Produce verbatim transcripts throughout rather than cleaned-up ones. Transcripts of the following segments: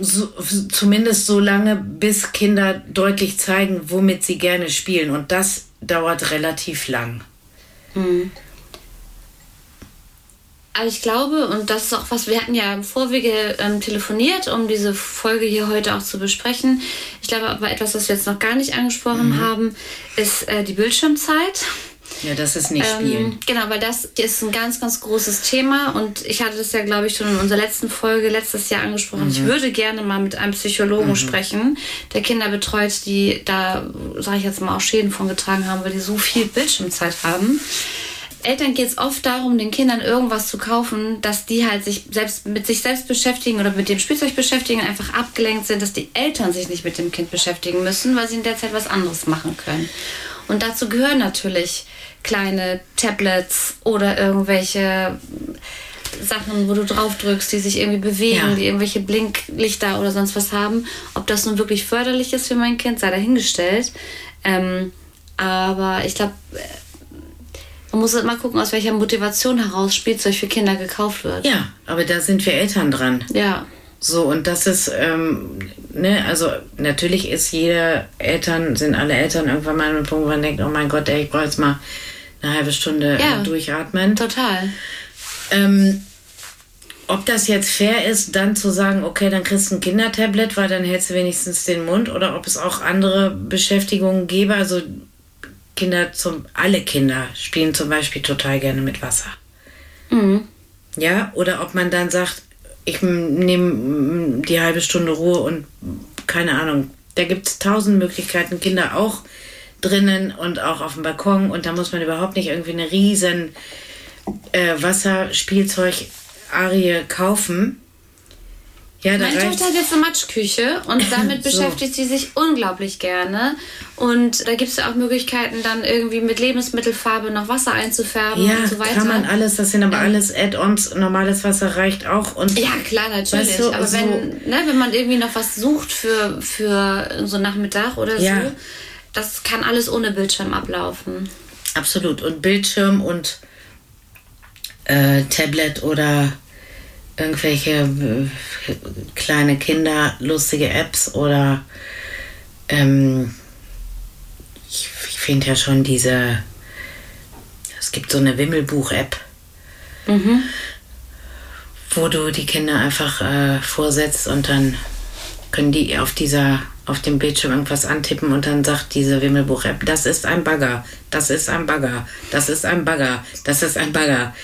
so, zumindest so lange, bis Kinder deutlich zeigen, womit sie gerne spielen. Und das dauert relativ lang. Mhm. Aber ich glaube, und das ist auch was, wir hatten ja im Vorwege ähm, telefoniert, um diese Folge hier heute auch zu besprechen. Ich glaube aber etwas, was wir jetzt noch gar nicht angesprochen mhm. haben, ist äh, die Bildschirmzeit. Ja, das ist nicht Spielen. Ähm, genau, weil das ist ein ganz, ganz großes Thema und ich hatte das ja, glaube ich, schon in unserer letzten Folge letztes Jahr angesprochen. Mhm. Ich würde gerne mal mit einem Psychologen mhm. sprechen, der Kinder betreut, die da, sage ich jetzt mal, auch Schäden von getragen haben, weil die so viel Bildschirmzeit haben. Eltern geht es oft darum, den Kindern irgendwas zu kaufen, dass die halt sich selbst mit sich selbst beschäftigen oder mit dem Spielzeug beschäftigen, einfach abgelenkt sind, dass die Eltern sich nicht mit dem Kind beschäftigen müssen, weil sie in der Zeit was anderes machen können. Und dazu gehören natürlich kleine Tablets oder irgendwelche Sachen, wo du drauf drückst, die sich irgendwie bewegen, ja. die irgendwelche Blinklichter oder sonst was haben. Ob das nun wirklich förderlich ist für mein Kind, sei dahingestellt. Ähm, aber ich glaube, man muss halt mal gucken, aus welcher Motivation heraus Spielzeug für Kinder gekauft wird. Ja, aber da sind wir Eltern dran. Ja. So, und das ist, ähm, ne, also natürlich ist jeder Eltern, sind alle Eltern irgendwann mal an einem Punkt, wo man denkt, oh mein Gott, ey, ich brauche jetzt mal eine halbe Stunde ja, äh, durchatmen. Total. Ähm, ob das jetzt fair ist, dann zu sagen, okay, dann kriegst du ein Kindertablet, weil dann hältst du wenigstens den Mund, oder ob es auch andere Beschäftigungen gäbe, also Kinder, zum, alle Kinder spielen zum Beispiel total gerne mit Wasser. Mhm. Ja, oder ob man dann sagt, ich nehme die halbe Stunde Ruhe und keine Ahnung. Da gibt es tausend Möglichkeiten, Kinder auch drinnen und auch auf dem Balkon. Und da muss man überhaupt nicht irgendwie eine riesen äh, Wasserspielzeug-Arie kaufen. Ja, Meine Tochter hat jetzt eine Matschküche und damit so. beschäftigt sie sich unglaublich gerne. Und da gibt es ja auch Möglichkeiten, dann irgendwie mit Lebensmittelfarbe noch Wasser einzufärben ja, und so weiter. Ja, kann man alles. Das sind aber ähm, alles Add-ons. Normales Wasser reicht auch. Und ja, klar, natürlich. Weißt du, aber so wenn, ne, wenn man irgendwie noch was sucht für, für so Nachmittag oder ja. so, das kann alles ohne Bildschirm ablaufen. Absolut. Und Bildschirm und äh, Tablet oder irgendwelche äh, kleine Kinder, lustige Apps oder ähm, ich, ich finde ja schon diese, es gibt so eine Wimmelbuch-App, mhm. wo du die Kinder einfach äh, vorsetzt und dann können die auf dieser, auf dem Bildschirm irgendwas antippen und dann sagt diese Wimmelbuch-App, das ist ein Bagger, das ist ein Bagger, das ist ein Bagger, das ist ein Bagger.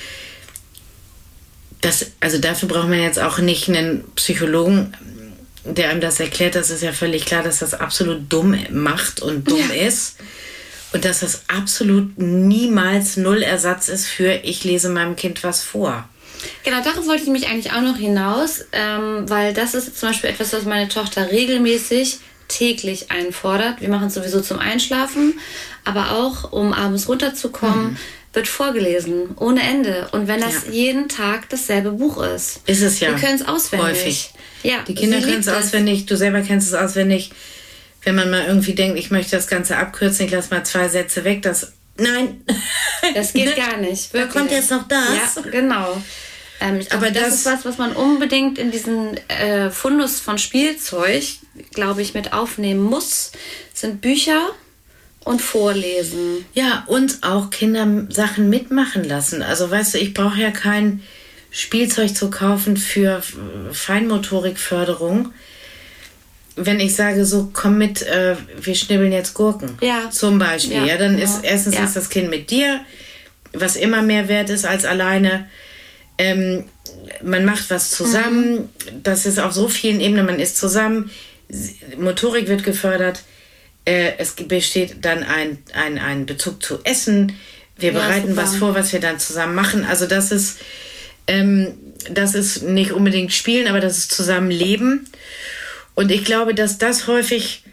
Das, also dafür braucht man jetzt auch nicht einen Psychologen, der einem das erklärt. Das ist ja völlig klar, dass das absolut dumm macht und dumm ja. ist. Und dass das absolut niemals null Ersatz ist für ich lese meinem Kind was vor. Genau, darauf wollte ich mich eigentlich auch noch hinaus, ähm, weil das ist zum Beispiel etwas, was meine Tochter regelmäßig täglich einfordert. Wir machen es sowieso zum Einschlafen, aber auch, um abends runterzukommen, mhm. wird vorgelesen, ohne Ende. Und wenn das ja. jeden Tag dasselbe Buch ist. Ist es ja. Wir können es auswendig. Häufig. Ja, die Kinder können es auswendig, du selber kennst es auswendig. Wenn man mal irgendwie denkt, ich möchte das Ganze abkürzen, ich lasse mal zwei Sätze weg, das... Nein. Das geht gar nicht. Da kommt jetzt noch das. Ja, genau. Ähm, ich glaube, das, das ist was, was man unbedingt in diesen äh, Fundus von Spielzeug, glaube ich, mit aufnehmen muss, sind Bücher und Vorlesen. Ja, und auch Kinder Sachen mitmachen lassen. Also weißt du, ich brauche ja kein Spielzeug zu kaufen für Feinmotorikförderung. Wenn ich sage, so komm mit, äh, wir schnibbeln jetzt Gurken. Ja. Zum Beispiel. Ja, ja dann genau. ist erstens ja. ist das Kind mit dir, was immer mehr wert ist als alleine. Ähm, man macht was zusammen. Mhm. Das ist auf so vielen Ebenen. Man ist zusammen. Motorik wird gefördert. Äh, es besteht dann ein, ein, ein Bezug zu Essen. Wir ja, bereiten super. was vor, was wir dann zusammen machen. Also das ist, ähm, das ist nicht unbedingt Spielen, aber das ist Zusammenleben. Und ich glaube, dass das häufig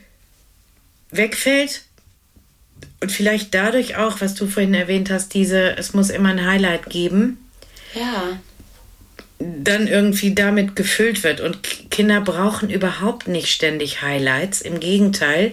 wegfällt und vielleicht dadurch auch, was du vorhin erwähnt hast, diese, es muss immer ein Highlight geben, ja. dann irgendwie damit gefüllt wird. Und Kinder brauchen überhaupt nicht ständig Highlights, im Gegenteil.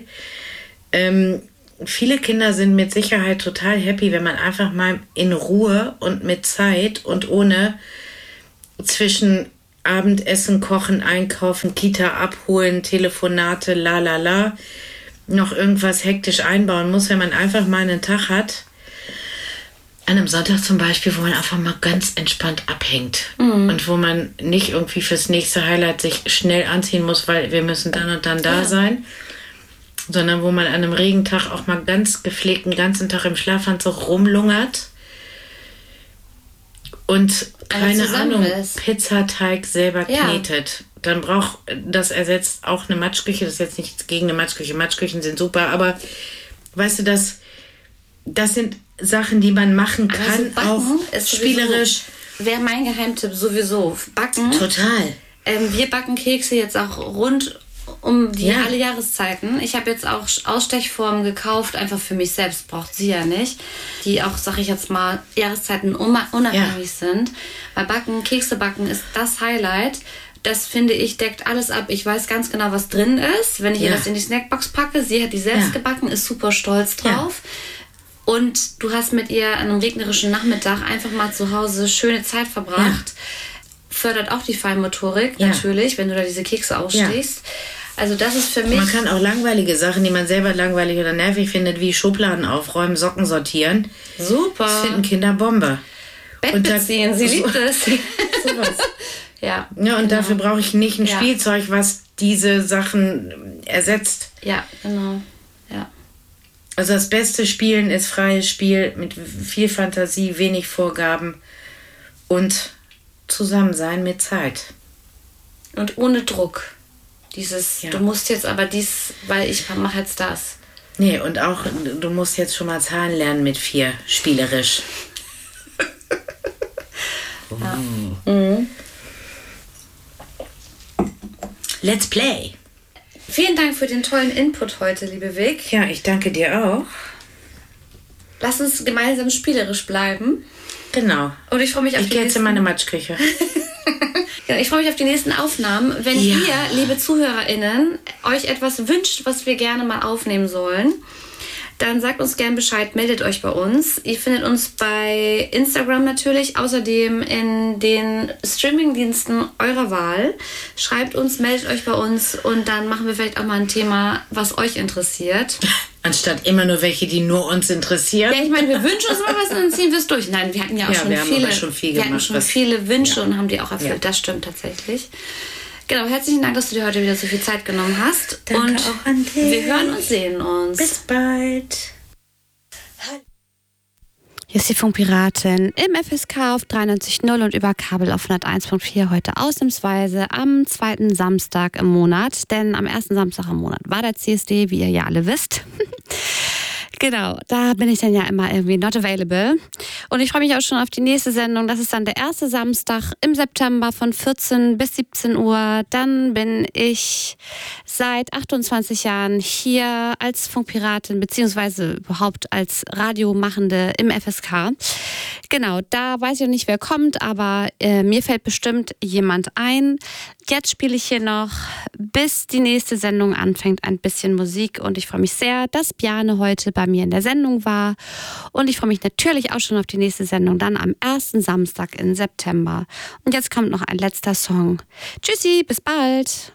Ähm, viele Kinder sind mit Sicherheit total happy, wenn man einfach mal in Ruhe und mit Zeit und ohne zwischen Abendessen, kochen, einkaufen, Kita abholen, Telefonate, la la la, noch irgendwas hektisch einbauen muss, wenn man einfach mal einen Tag hat. An einem Sonntag zum Beispiel, wo man einfach mal ganz entspannt abhängt. Mhm. Und wo man nicht irgendwie fürs nächste Highlight sich schnell anziehen muss, weil wir müssen dann und dann da ja. sein. Sondern wo man an einem Regentag auch mal ganz gepflegt den ganzen Tag im Schlafanzug rumlungert. Und, keine Ahnung, ist. Pizzateig selber ja. knetet. Dann braucht, das ersetzt auch eine Matschküche. Das ist jetzt nichts gegen eine Matschküche. Matschküchen sind super, aber weißt du, das, das sind Sachen, die man machen kann, so auch spielerisch. Wäre mein Geheimtipp sowieso. Backen. Total. Ähm, wir backen Kekse jetzt auch rund um die ja. alle Jahreszeiten. Ich habe jetzt auch Ausstechformen gekauft, einfach für mich selbst, braucht sie ja nicht, die auch, sag ich jetzt mal, Jahreszeiten unabhängig ja. sind. Weil Backen, Kekse backen ist das Highlight. Das, finde ich, deckt alles ab. Ich weiß ganz genau, was drin ist. Wenn ich ja. ihr das in die Snackbox packe, sie hat die selbst ja. gebacken, ist super stolz drauf. Ja. Und du hast mit ihr an einem regnerischen Nachmittag einfach mal zu Hause schöne Zeit verbracht. Ja. Fördert auch die Feinmotorik, ja. natürlich, wenn du da diese Kekse ausstehst. Ja. Also das ist für mich... Man kann auch langweilige Sachen, die man selber langweilig oder nervig findet, wie Schubladen aufräumen, Socken sortieren. Super. Das finden Kinder Bombe. Bett beziehen, sie liebt es. Sowas. Ja, ja, und genau. dafür brauche ich nicht ein ja. Spielzeug, was diese Sachen ersetzt. Ja, genau. Ja. Also das beste Spielen ist freies Spiel mit viel Fantasie, wenig Vorgaben und Zusammensein mit Zeit. Und ohne Druck. Dieses, ja. du musst jetzt aber dies, weil ich mache jetzt das. Nee, und auch, du musst jetzt schon mal Zahlen lernen mit vier, spielerisch. ja. mhm. Let's play. Vielen Dank für den tollen Input heute, liebe Vic. Ja, ich danke dir auch. Lass uns gemeinsam spielerisch bleiben. Genau. Und ich freue mich auf ich die gehe jetzt nächsten... in meine Matschküche. Ja, ich freue mich auf die nächsten Aufnahmen. Wenn ja. ihr, liebe ZuhörerInnen, euch etwas wünscht, was wir gerne mal aufnehmen sollen, dann sagt uns gerne Bescheid, meldet euch bei uns. Ihr findet uns bei Instagram natürlich, außerdem in den Streamingdiensten eurer Wahl. Schreibt uns, meldet euch bei uns und dann machen wir vielleicht auch mal ein Thema, was euch interessiert. Anstatt immer nur welche, die nur uns interessieren. Ja, ich meine, wir wünschen uns mal was und dann ziehen wir es durch. Nein, wir hatten ja auch ja, schon, wir viele, haben schon viel wir gemacht. hatten schon viele Wünsche ja. und haben die auch erfüllt. Ja. Das stimmt tatsächlich. Genau, herzlichen Dank, dass du dir heute wieder so viel Zeit genommen hast. Danke und auch an dich. Wir hören und sehen uns. Bis bald. Hier ist die Funkpiratin im F S K auf dreiundneunzig Komma null und über Kabel auf hunderteins Komma vier heute ausnahmsweise am zweiten Samstag im Monat. Denn am ersten Samstag im Monat war der C S D, wie ihr ja alle wisst. Genau, da bin ich dann ja immer irgendwie not available. Und ich freue mich auch schon auf die nächste Sendung. Das ist dann der erste Samstag im September von vierzehn bis siebzehn Uhr. Dann bin ich seit achtundzwanzig Jahren hier als Funkpiratin beziehungsweise überhaupt als Radiomachende im F S K. Genau, da weiß ich noch nicht, wer kommt, aber äh, mir fällt bestimmt jemand ein. Jetzt spiele ich hier noch, bis die nächste Sendung anfängt, ein bisschen Musik. Und ich freue mich sehr, dass Bjarne heute bei mir in der Sendung war. Und ich freue mich natürlich auch schon auf die nächste Sendung, dann am ersten Samstag im September. Und jetzt kommt noch ein letzter Song. Tschüssi, bis bald.